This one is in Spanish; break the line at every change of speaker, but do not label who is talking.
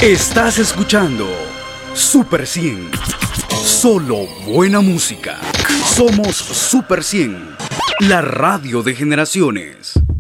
Estás escuchando Super 100. Solo buena música. Somos Super 100, la radio de generaciones.